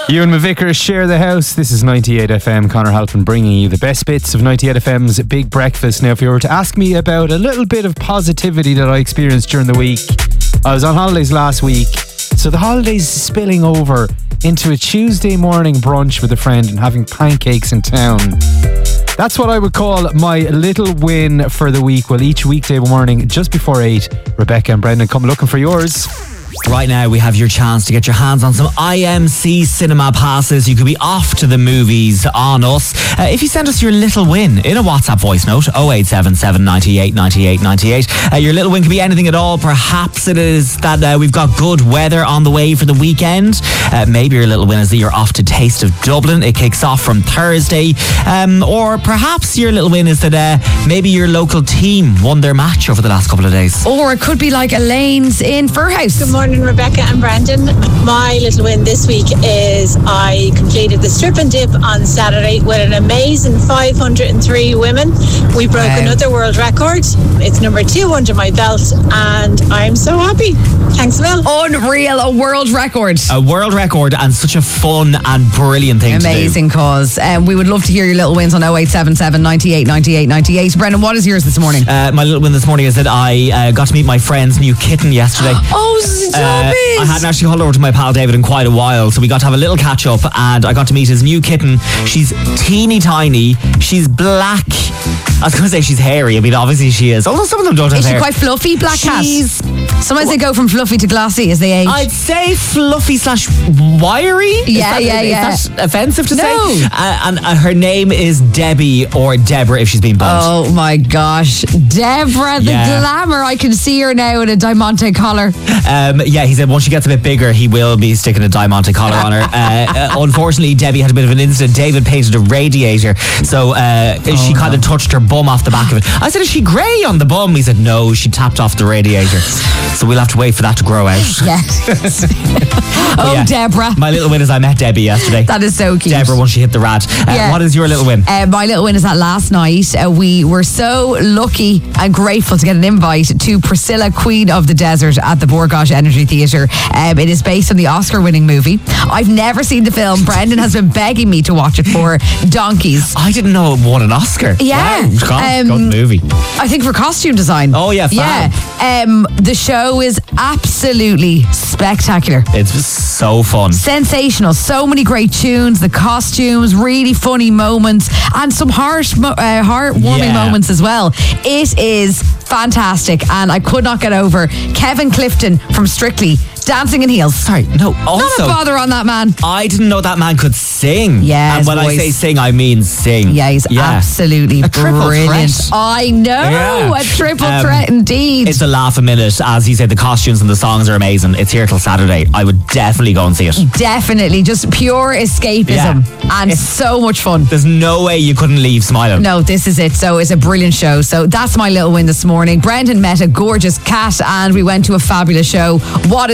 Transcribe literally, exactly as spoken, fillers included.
Ewan McVicker, share the house. This is ninety-eight F M. Conor Halpin bringing you the best bits of ninety-eight F M's Big Breakfast. Now, if you were to ask me about a little bit of positivity that I experienced during the week, I was on holidays last week. So the holidays spilling over into a Tuesday morning brunch with a friend and having pancakes in town. That's what I would call my little win for the week. Well, each weekday morning, just before eight, Rebecca and Brendan come looking for yours. Right now, we have your chance to get your hands on some I M C cinema passes. You could be off to the movies on us. Uh, if you send us your little win in a WhatsApp voice note, oh eight seven seven, nine eight, nine eight, nine eight. Uh, your little win could be anything at all. Perhaps it is that uh, we've got good weather on the way for the weekend. Uh, maybe your little win is that you're off to Taste of Dublin. It kicks off from Thursday. Um, or perhaps your little win is that uh, maybe your local team won their match over the last couple of days. Or it could be like Elaine's in Furhouse. Good morning, Rebecca and Brandon. My little win this week is I completed the strip and dip on Saturday with an amazing five hundred three women. We broke wow. another world record. It's number two under my belt and I'm so happy. Thanks, Will. Unreal, a world record. A world record and such a fun and brilliant thing Amazing to do. cause. Um, we would love to hear your little wins on oh eight seven seven, nine eight, nine eight, nine eight. Brendan, what is yours this morning? Uh, my little win this morning is that I uh, got to meet my friend's new kitten yesterday. Oh, stop uh, it. I hadn't actually called over to my pal David in quite a while, so we got to have a little catch up and I got to meet his new kitten. She's teeny tiny. She's black. I was going to say she's hairy. I mean, obviously she is. Although some of them don't have is hair. Is she quite fluffy, black she's, cat? Sometimes they go from fluffy to glossy as they age. I'd say fluffy slash wiry. Yeah, is that, yeah, is yeah. Is that offensive to no. say? Uh, and uh, her name is Debbie or Deborah if she's been bumped. Oh my gosh. Deborah, the yeah. glamour. I can see her now in a Diamante collar. Um, yeah, he said once she gets a bit bigger, he will be sticking a Diamante collar on her. Uh, uh, unfortunately, Debbie had a bit of an incident. David painted a radiator, so uh, oh, she kind of touched her bum off the back of it. I said, is she grey on the bum? He said, no, she tapped off the radiator. So we'll have to wait for that to grow out. Yeah. oh, yeah, Deborah. My little win is I met Debbie yesterday. That is so cute. Deborah, once she hit the rad. Uh, yeah. What is your little win? Uh, my little win is that last night uh, we were so lucky and grateful to get an invite to Priscilla, Queen of the Desert at the Borgosh Energy Theatre. Um, it is based on the Oscar-winning movie. I've never seen the film. Brendan has been begging me to watch it for donkeys. I didn't know it won an Oscar. Yeah. Wow. God, um, good movie. I think for costume design. Oh, yeah, fab. Yeah. Um, the show is absolutely spectacular. It's so fun. Sensational. So many great tunes, the costumes, really funny moments, and some heart, uh, heartwarming yeah. moments as well. It is fantastic, and I could not get over Kevin Clifton from Strictly dancing in heels. Sorry, no, also... Not a bother on that man. I didn't know that man could sing. Yeah, and when voice. I say sing, I mean sing. Yeah, he's yeah. absolutely a triple brilliant. Threat. I know, yeah. a triple um, threat indeed. It's a laugh a minute. As you said, the costumes and the songs are amazing. It's here till Saturday. I would definitely go and see it. Definitely, just pure escapism yeah. and it's, so much fun. There's no way you couldn't leave smiling. No, this is it. So it's a brilliant show. So that's my little win this morning. Brendan met a gorgeous cat and we went to a fabulous show. What